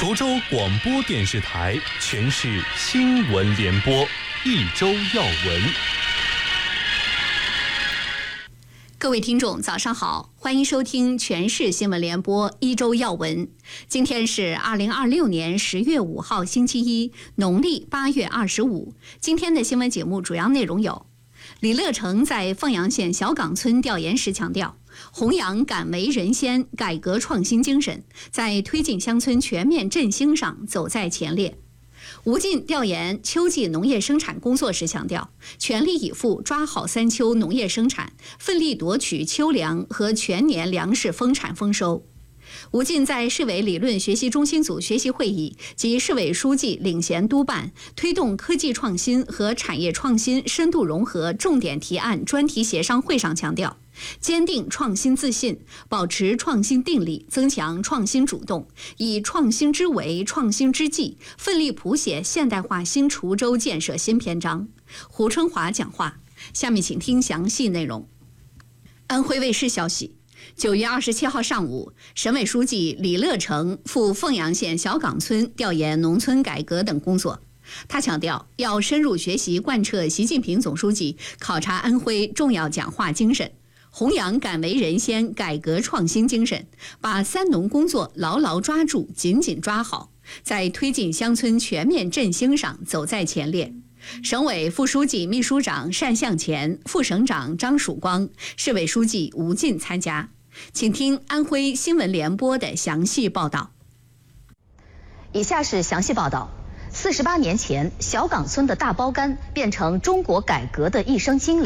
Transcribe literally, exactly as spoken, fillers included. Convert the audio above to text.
滁州广播电视台全市新闻联播，一周要闻。 各位听众早上好，欢迎收听全市新闻联播一周要闻。今天是二零二六年十月五号星期一，农历八月二十五。今天的新闻节目主要内容有：李乐成在凤阳县小岗村调研时强调，弘扬敢为人先、改革创新精神，在推进乡村全面振兴上走在前列。吴进调研秋季农业生产工作时强调，全力以赴抓好三秋农业生产，奋力夺取秋粮和全年粮食丰产丰收。吴进在市委理论学习中心组学习会议及市委书记领衔督办推动科技创新和产业创新深度融合重点提案专题协商会上强调，坚定创新自信，保持创新定力，增强创新主动，以创新之为创新之计，奋力谱写现代化新滁州建设新篇章。胡春华讲话，下面请听详细内容。安徽卫视消息，九月二十七号上午，省委书记李乐成赴凤阳县小岗村调研农村改革等工作。他强调，要深入学习贯彻习近平总书记考察安徽重要讲话精神，弘扬敢为人先、改革创新精神，把三农工作牢牢抓住、紧紧抓好，在推进乡村全面振兴上走在前列。省委副书记、秘书长单向前、副省长张曙光、市委书记吴进参加。请听安徽新闻联播的详细报道。 以下是详细报道。四十八年前，小岗村的大包干变成中国改革的一声惊雷。